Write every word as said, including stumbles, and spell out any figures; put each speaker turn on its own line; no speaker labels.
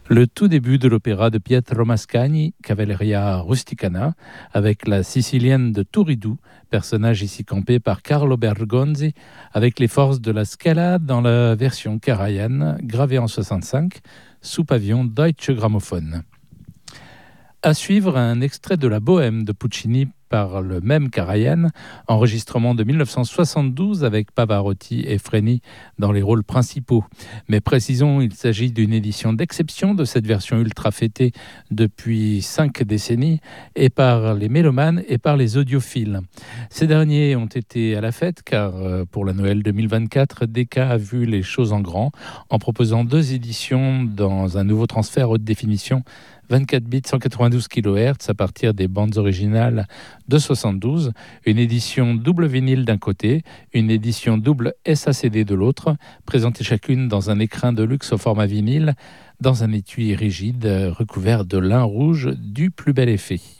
Le tout début de l'opéra de Pietro Mascagni, Cavalleria Rusticana, avec la Sicilienne de Turiddu, personnage ici campé par Carlo Bergonzi, avec les forces de la Scala dans la version Karajan, gravée en soixante-cinq, sous pavillon Deutsche Grammophon. À suivre, un extrait de la Bohème de Puccini par le même Karajan, enregistrement de dix-neuf cent soixante-douze avec Pavarotti et Freni dans les rôles principaux. Mais précisons, il s'agit d'une édition d'exception de cette version ultra fêtée depuis cinq décennies, et par les mélomanes et par les audiophiles. Ces derniers ont été à la fête, car pour la Noël deux mille vingt-quatre, Decca a vu les choses en grand, en proposant deux éditions dans un nouveau transfert haute définition vingt-quatre bits, cent quatre-vingt-douze kilohertz à partir des bandes originales de soixante-douze, une édition double vinyle d'un côté, une édition double S A C D de l'autre, présentées chacune dans un écrin de luxe au format vinyle, dans un étui rigide recouvert de lin rouge du plus bel effet.